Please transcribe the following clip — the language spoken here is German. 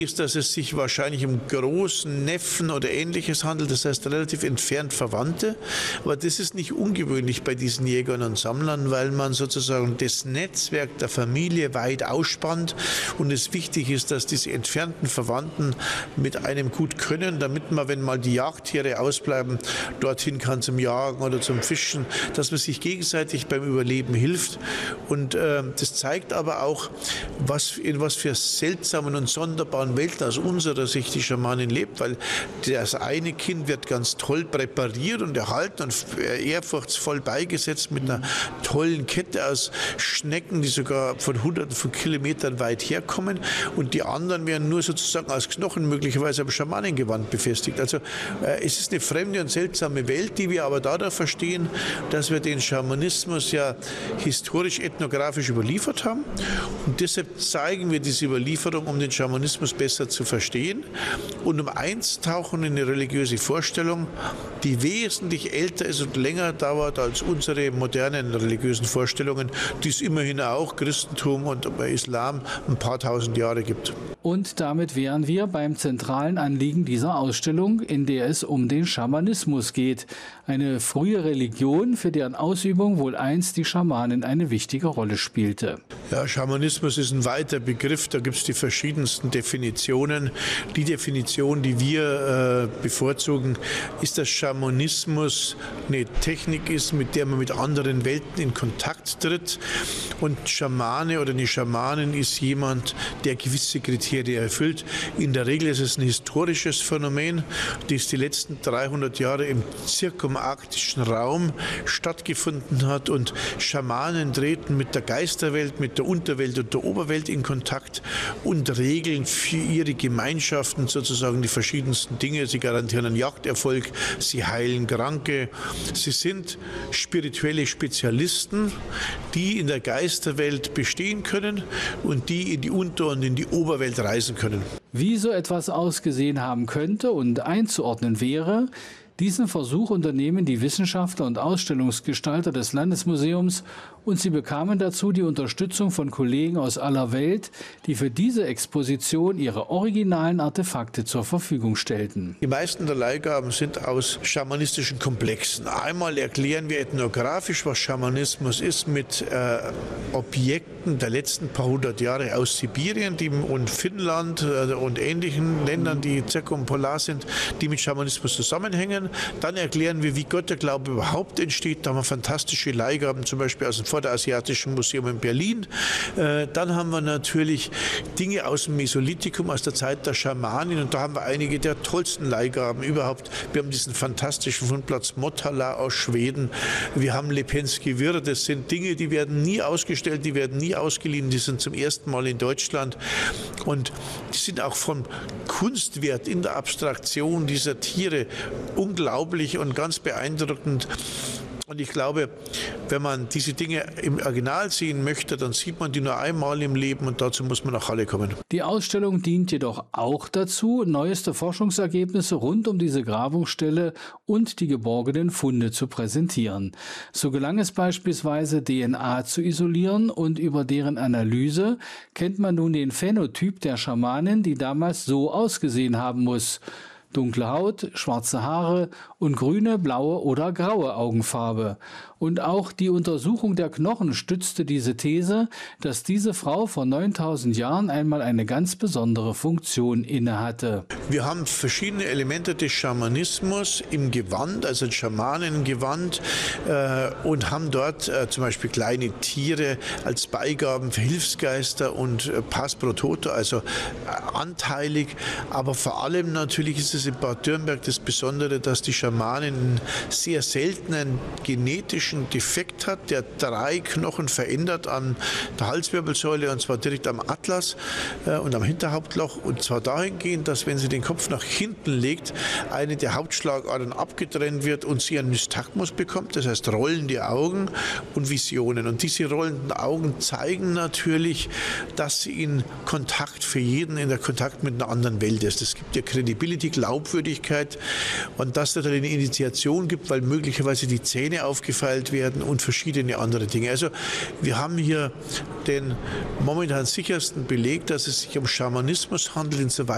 ist, dass es sich wahrscheinlich um großen Neffen oder Ähnliches handelt, das heißt relativ entfernt Verwandte. Aber das ist nicht ungewöhnlich bei diesen Jägern und Sammlern, weil man sozusagen das Netzwerk der Familie weit ausspannt und es wichtig ist, dass diese entfernten Verwandten mit einem gut können, damit man, wenn mal die Jagdtiere ausbleiben, dorthin kann zum Jagen oder zum Fischen, dass man sich gegenseitig beim Überleben hilft. Und das zeigt aber auch, in was für seltsamen und sonderbaren Welten aus unserer Sicht die Schamanin lebt, weil das eine Kind wird ganz toll präpariert und erhalten und ehrfurchtsvoll beigesetzt mit einer tollen Kette aus Schnecken, die sogar von Hunderten von Kilometern weit herkommen, und die anderen werden nur sozusagen aus Knochen möglicherweise am Schamanengewand befestigt. Also es ist eine fremde und seltsame Welt, die wir aber dadurch verstehen, dass wir den Schamanismus ja historisch ethnografisch überliefert haben, und deshalb zeigen wir diese Überlieferung, um den Schamanismus besser zu verstehen und um einzutauchen in eine religiöse Vorstellung, die wesentlich älter ist und länger dauert als unsere modernen religiösen Vorstellungen, die es immerhin auch Christentum und Islam ein paar tausend Jahre gibt. Und damit wären wir beim zentralen Anliegen dieser Ausstellung, in der es um den Schamanismus geht. Eine frühe Religion, für deren Ausübung wohl einst die Schamanin eine wichtige Rolle spielte. Ja, Schamanismus ist ein weiter Begriff, da gibt es die verschiedensten Definitionen. Die Definition, die wir bevorzugen, ist, dass Schamanismus eine Technik ist, mit der man mit anderen Welten in Kontakt tritt. Und Schamane oder eine Schamanin ist jemand, der gewisse Kriterien erfüllt. In der Regel ist es ein historisches Phänomen, das die letzten 300 Jahre im zirkumarktischen Raum stattgefunden hat. Und Schamanen treten mit der Geisterwelt, mit der Unterwelt und der Oberwelt in Kontakt und regeln für ihre Gemeinschaften sozusagen die verschiedensten Dinge. Sie garantieren einen Jagderfolg, sie heilen Kranke. Sie sind spirituelle Spezialisten, die in der Geisterwelt bestehen können und die in die Unter- und in die Oberwelt reisen können. Wie so etwas ausgesehen haben könnte und einzuordnen wäre, diesen Versuch unternehmen die Wissenschaftler und Ausstellungsgestalter des Landesmuseums, und sie bekamen dazu die Unterstützung von Kollegen aus aller Welt, die für diese Exposition ihre originalen Artefakte zur Verfügung stellten. Die meisten der Leihgaben sind aus schamanistischen Komplexen. Einmal erklären wir ethnografisch, was Schamanismus ist, mit Objekten der letzten paar hundert Jahre aus Sibirien und Finnland und ähnlichen Ländern, die zirkumpolar sind, die mit Schamanismus zusammenhängen. Dann erklären wir, wie Götterglaube überhaupt entsteht. Da haben wir fantastische Leihgaben, zum Beispiel aus dem Vorderasiatischen Museum in Berlin. Dann haben wir natürlich Dinge aus dem Mesolithikum, aus der Zeit der Schamanen. Und da haben wir einige der tollsten Leihgaben überhaupt. Wir haben diesen fantastischen Fundplatz Motala aus Schweden. Wir haben Lepenski Wir. Das sind Dinge, die werden nie ausgestellt, die werden nie ausgeliehen. Die sind zum ersten Mal in Deutschland. Und die sind auch vom Kunstwert in der Abstraktion dieser Tiere unglaublich und ganz beeindruckend. Und ich glaube, wenn man diese Dinge im Original sehen möchte, dann sieht man die nur einmal im Leben, und dazu muss man nach Halle kommen. Die Ausstellung dient jedoch auch dazu, neueste Forschungsergebnisse rund um diese Grabungsstelle und die geborgenen Funde zu präsentieren. So gelang es beispielsweise, DNA zu isolieren, und über deren Analyse kennt man nun den Phänotyp der Schamanin, die damals so ausgesehen haben muss: dunkle Haut, schwarze Haare und grüne, blaue oder graue Augenfarbe. Und auch die Untersuchung der Knochen stützte diese These, dass diese Frau vor 9000 Jahren einmal eine ganz besondere Funktion innehatte. Wir haben verschiedene Elemente des Schamanismus im Gewand, also ein Schamanengewand, und haben dort zum Beispiel kleine Tiere als Beigaben für Hilfsgeister und Pass pro Toto, also anteilig. Aber vor allem natürlich ist es in Bad Dürnberg das Besondere, dass die Schamanin einen sehr seltenen genetischen Defekt hat, der 3 Knochen verändert an der Halswirbelsäule, und zwar direkt am Atlas und am Hinterhauptloch, und zwar dahingehend, dass, wenn sie den Kopf nach hinten legt, eine der Hauptschlagadern abgetrennt wird und sie einen Nystagmus bekommt, das heißt rollende Augen und Visionen. Und diese rollenden Augen zeigen natürlich, dass sie in Kontakt für jeden, in der Kontakt mit einer anderen Welt ist. Es gibt ja Credibility, Glaubwürdigkeit, und dass es da eine Initiation gibt, weil möglicherweise die Zähne aufgefeilt werden und verschiedene andere Dinge. Also wir haben hier den momentan sichersten Beleg, dass es sich um Schamanismus handelt, insoweit